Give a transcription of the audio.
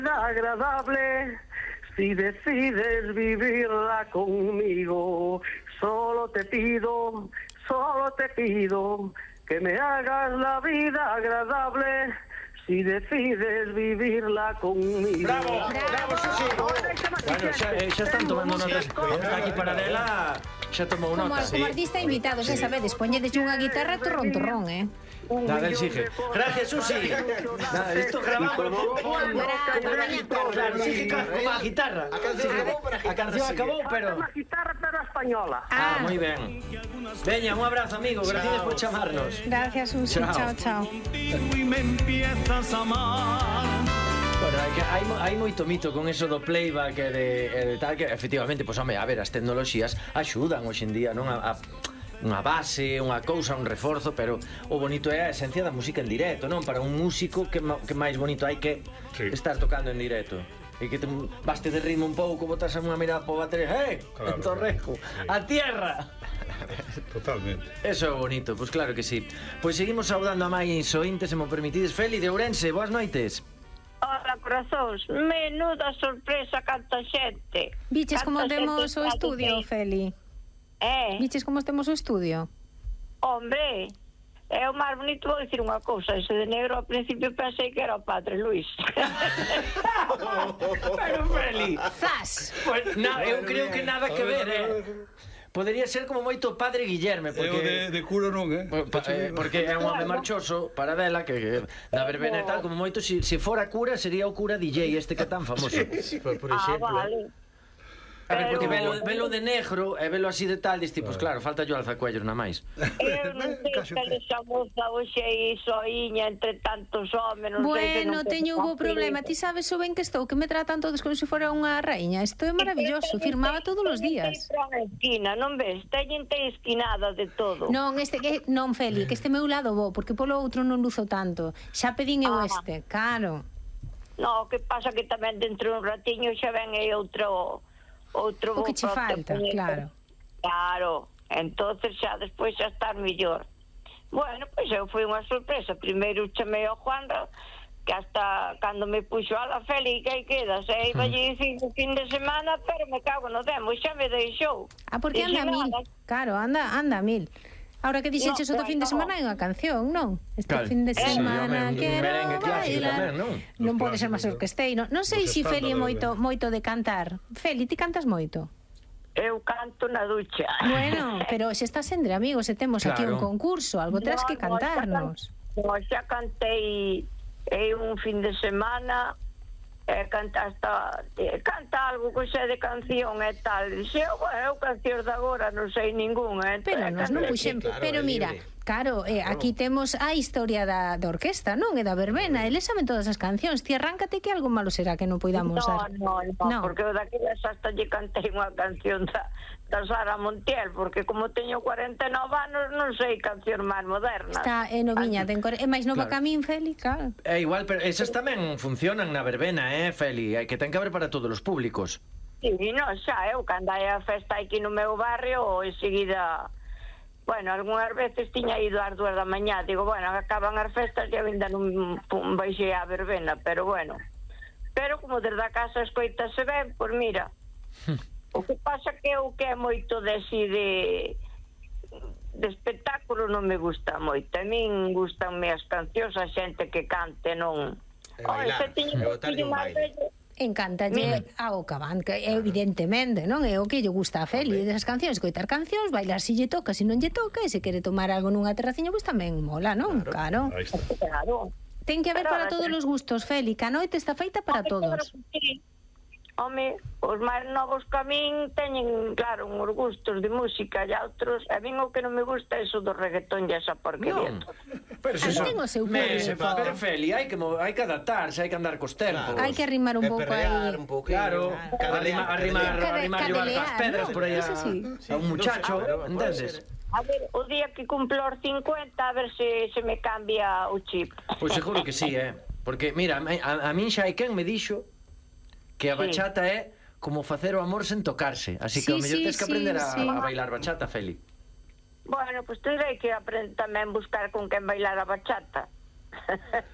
Agradable, si decides vivirla conmigo, solo te pido que me hagas la vida agradable, si decides vivirla conmigo. Bravo, bravo, Susi. Bueno, xa están tomando notas. Aquí para dela xa tomou notas. Como artista invitado, xa sabedes, poñedes unha guitarra torrón, Nada, él sigue. Gracias, Susi. Nada, esto grabamos como a guitarra. A canción acabou, pero... A guitarra, pero española. Moi ben. Veña, un abrazo, amigo. Gracias por chamarnos. Gracias, Susi. Chao. Bueno, hai moito mito con eso do playback e de tal, que efectivamente, pois, home, a ver, as tecnoloxías axudan hoxe en día, non? Unha base, unha cousa, un reforzo, pero o bonito é a esencia da música en directo, non? Para un músico, que máis bonito hai que estar tocando en directo. E que baste de ritmo un pouco, botas unha mirada po batería, en Torrejo, a tierra! Totalmente. Eso é bonito, pois claro que sí. Pois seguimos saudando a máis ointes, se mo permitides. Feli de Ourense, boas noites. Hola, corazóns, menuda sorpresa, canta xente. Viches como temos o estudio, Feli? Viches como temos o estudio? Hombre, é o máis bonito. Vou dicir unha cousa, ese de negro ao principio pensei que era o Padre Luis. Pero, Feli, Zas! Pues, eu creo que nada que ver, Podería ser como moito o Padre Guillerme, porque... Eu de curo non, Porque é un home marchoso, para dela, que da verbena e tal, como moito, se fora cura, sería o cura DJ, este que é tan famoso. Por exemplo. Vale. A ver, porque velo de negro e velo así de tal, diste, pois claro, falta yo alzacuellos na máis. Eu non sei que esa moza hoxe soiña entre tantos homes. Bueno, teño hubo problema. Ti sabes o ben que estou, que me tratan todos como se fora unha raíña. Isto é maravilloso, firmaba todos os días. Esquina, non ves? Teñen esquinada de todo. Non, non, Feli, que este meu lado bo, porque polo outro non luzo tanto. Xa pedín eu este, claro. No, que pasa que tamén dentro un ratiño xa ven aí outro o que che falta, claro. Claro, entonces xa despois xa estar mellor. Bueno, pois eu foi unha sorpresa. Primeiro chamei ao Juanra, que hasta cando me puxo a la Feli, que aí quedas, e iba lle dicir o fin de semana, pero me cago no demo, xa me deixou. Porque anda a mil, claro, anda a mil. Ahora que dixeches outro fin de semana hai unha canción, non? Este fin de semana quero bailar. Non pode ser máis orquesteiro. Non sei se Feli é moito de cantar. Feli, ti cantas moito? Eu canto na ducha. Bueno, pero se estás entre amigos e temos aquí un concurso, algo terás que cantarnos. Xa cantei un fin de semana, canta algo que xa de canción e tal. Eu cancións de agora non sei ninguna. Pero nos non puxemos. Pero mira, claro, aquí temos a historia da orquesta, non? E da verbena, eles saben todas as cancións. Ti arráncate que algo malo será que non poidamos dar. Non, porque eu daquelas hasta lle cantei unha canción da Sara Montiel, porque como teño 49 anos non sei canción máis moderna. Está noviña, é máis nova que a min, Feli, claro. É igual, pero esas tamén funcionan na verbena, Feli? Que ten que haber para todos os públicos. Sí, non, xa, eu cando hai a festa aquí no meu barrio, enseguida... Bueno, algunhas veces tiña ido ás 2 da mañá. Digo, bueno, acaban as festas e ainda non baixei a verbena, pero bueno. Pero como desde a casa escoitase ben, pois mira... O que pasa que eu que é moito de espectáculo non me gusta moito. A min gustanme as cancións, a xente que cante, non... Bailar, botarlle un baile. Encantalle a Ocaban, que evidentemente, non? É o que lle gusta a Feli desas cancións, coitar cancións, bailar se lle toca, se non lle toca, e se quere tomar algo nunha terraciña, pois tamén mola, non? Claro. Ten que haber para todos os gustos, Feli, que a noite está feita para todos. Home, os máis novos que a min teñen, claro, uns gustos de música e outros. A min o que non me gusta é iso do reggaetón e esa porquería. Pero pero Feli, hai que adaptarse, hai que andar cos tempos. Hai que arrimar un pouco aí. Claro, arrimar as pedras por aí a un muchacho, entendes? A ver, o día que cumplo os 50, a ver se me cambia o chip. Pois seguro que sí, porque, mira, a min xa hai quen me dixo que a bachata é como facer o amor sen tocarse. Así que o mellor tens que aprender a bailar bachata, Feli. Bueno, pois tendrei que aprender tamén buscar con quen bailar a bachata.